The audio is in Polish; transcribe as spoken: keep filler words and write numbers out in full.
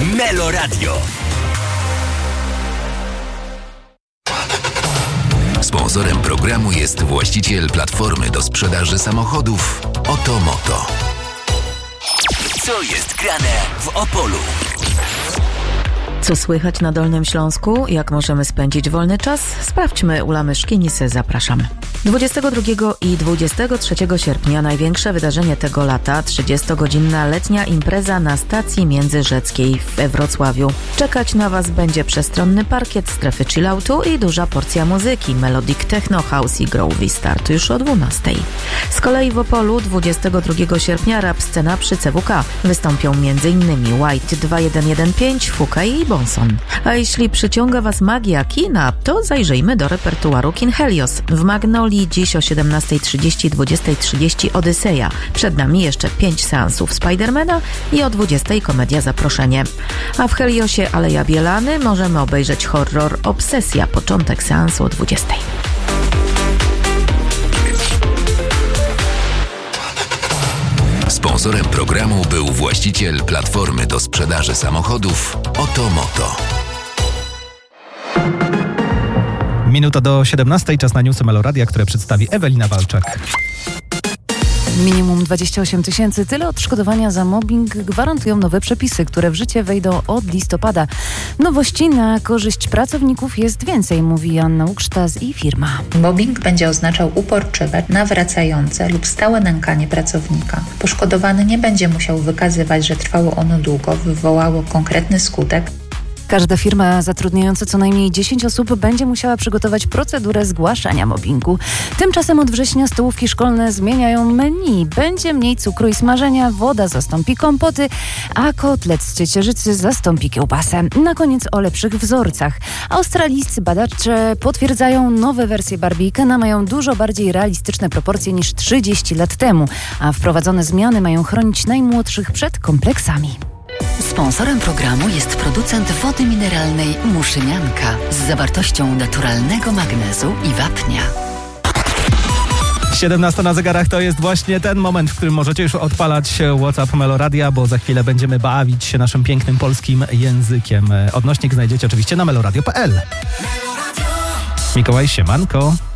Melo Radio. Sponsorem programu jest właściciel platformy do sprzedaży samochodów Otomoto. Co jest grane w Opolu? Co słychać na Dolnym Śląsku? Jak możemy spędzić wolny czas? Sprawdźmy u Lamyszki Nisy. Zapraszam. dwudziestego drugiego i dwudziestego trzeciego sierpnia największe wydarzenie tego lata, trzydziestogodzinna letnia impreza na stacji międzyrzeckiej we Wrocławiu. Czekać na Was będzie przestronny parkiet, strefy chilloutu i duża porcja muzyki. Melodic Techno, House i Groovy start już o dwunastej. Z kolei w Opolu dwudziestego drugiego sierpnia rap scena przy C W K. Wystąpią m.in. White dwa jeden jeden pięć, Fuka i Bonson. A jeśli przyciąga Was magia kina, to zajrzyjmy do repertuaru Kin Helios. W Magnolii dziś o siedemnasta trzydzieści, dwudziesta trzydzieści Odyseja. Przed nami jeszcze pięć seansów Spidermana i o dwudziestej komedia Zaproszenie. A w Heliosie Aleja Bielany możemy obejrzeć horror Obsesja. Początek seansu o dwudziestej. Sponsorem programu był właściciel platformy do sprzedaży samochodów Otomoto. Minuta do siedemnastej, czas na newsy Melo Radia, które przedstawi Ewelina Walczak. Minimum dwadzieścia osiem tysięcy. Tyle odszkodowania za mobbing gwarantują nowe przepisy, które w życie wejdą od listopada. Nowości na korzyść pracowników jest więcej, mówi Joanna Uksztaz i firma. Mobbing będzie oznaczał uporczywe, nawracające lub stałe nękanie pracownika. Poszkodowany nie będzie musiał wykazywać, że trwało ono długo, wywołało konkretny skutek. Każda firma zatrudniająca co najmniej dziesięć osób będzie musiała przygotować procedurę zgłaszania mobbingu. Tymczasem od września stołówki szkolne zmieniają menu. Będzie mniej cukru i smażenia, woda zastąpi kompoty, a kotlet z ciecierzycy zastąpi kiełbasę. Na koniec o lepszych wzorcach. Australijscy badacze potwierdzają, nowe wersje Barbie i Kena mają dużo bardziej realistyczne proporcje niż trzydzieści lat temu, a wprowadzone zmiany mają chronić najmłodszych przed kompleksami. Sponsorem programu jest producent wody mineralnej Muszynianka z zawartością naturalnego magnezu i wapnia. siedemnasta na zegarach to jest właśnie ten moment, w którym możecie już odpalać WhatsApp Melo Radia, bo za chwilę będziemy bawić się naszym pięknym polskim językiem. Odnośnik znajdziecie oczywiście na meloradio kropka p l. Mikołaj, siemanko.